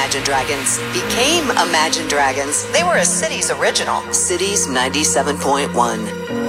Imagine Dragons became Imagine Dragons. They were a Cities original. Cities 97.1.